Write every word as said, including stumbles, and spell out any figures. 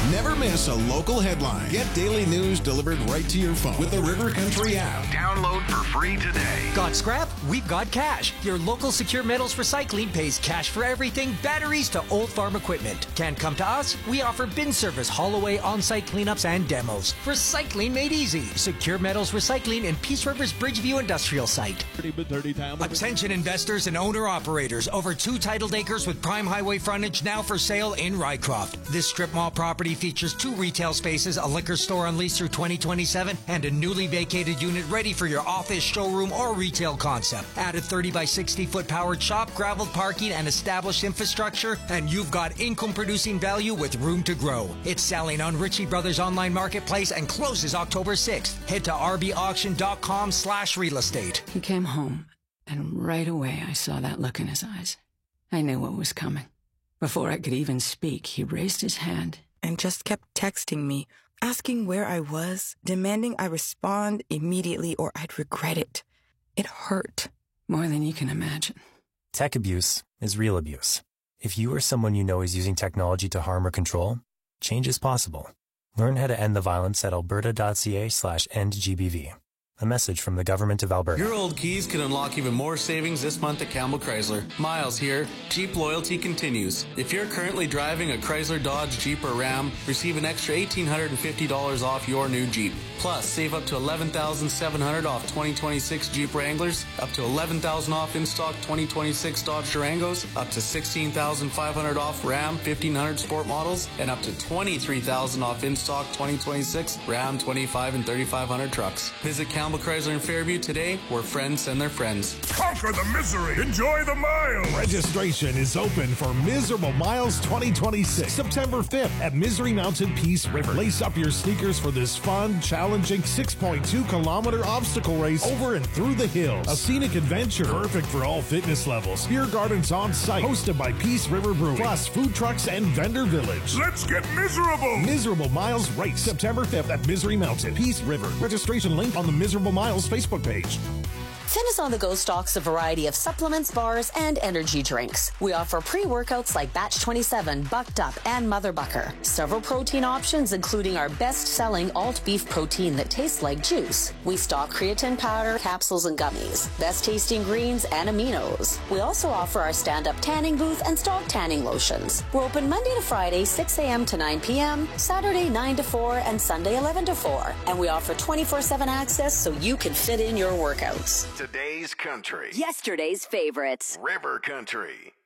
Never miss a local headline. Get daily news delivered right to your phone with the River Country app. Download for free today. Got scrap? We've got cash. Your local Secure Metals Recycling pays cash for everything, batteries to old farm equipment. Can't come to us? We offer bin service, haul away, on-site cleanups, and demos. Recycling made easy. Secure Metals Recycling in Peace River's Bridgeview Industrial Site. Attention investors and owner-operators. Over two titled acres with prime highway frontage now for sale in Rycroft. This strip mall property features two retail spaces, a liquor store on lease through twenty twenty-seven, and a newly vacated unit ready for your office, showroom, or retail concept. Add a thirty by sixty foot powered shop, graveled parking, and established infrastructure, and you've got income-producing value with room to grow. It's selling on Ritchie Brothers online marketplace and closes October sixth. Head to r b auction dot com slash real estate. He came home, and right away I saw that look in his eyes. I knew what was coming. Before I could even speak, he raised his hand and just kept texting me, asking where I was, demanding I respond immediately or I'd regret it. It hurt. More than you can imagine. Tech abuse is real abuse. If you or someone you know is using technology to harm or control, change is possible. Learn how to end the violence at alberta.ca slash end GBV. A message from the Government of Alberta. Your old keys can unlock even more savings this month at Campbell Chrysler. Miles here. Jeep loyalty continues. If you're currently driving a Chrysler, Dodge, Jeep, or Ram, receive an extra one thousand eight hundred fifty dollars off your new Jeep. Plus, save up to eleven thousand seven hundred dollars off twenty twenty-six Jeep Wranglers, up to eleven thousand dollars off in-stock twenty twenty-six Dodge Durangos, up to sixteen thousand five hundred dollars off Ram fifteen hundred Sport models, and up to twenty-three thousand dollars off in-stock twenty twenty-six Ram twenty-five and thirty-five hundred trucks. Visit Campbell Chrysler in Fairview today, where friends send their friends. Conquer the misery. Enjoy the miles. Registration is open for Miserable Miles twenty twenty-six, September fifth at Misery Mountain Peace River. Lace up your sneakers for this fun, challenging six point two kilometer obstacle race over and through the hills. A scenic adventure perfect for all fitness levels. Beer gardens on site, hosted by Peace River Brewing, plus food trucks and vendor village. Let's get miserable. Miserable Miles Race, September fifth at Misery Mountain Peace River. Registration link on the Miserable Miles Facebook page. Fitness on the Go stocks a variety of supplements, bars, and energy drinks. We offer pre-workouts like Batch twenty-seven, Bucked Up, and Mother Bucker. Several protein options, including our best-selling alt beef protein that tastes like juice. We stock creatine powder, capsules, and gummies. Best-tasting greens and aminos. We also offer our stand-up tanning booth and stock tanning lotions. We're open Monday to Friday, six a.m. to nine p.m., Saturday nine to four, and Sunday eleven to four. And we offer twenty-four seven access so you can fit in your workouts. Today's country. Yesterday's favorites. River Country.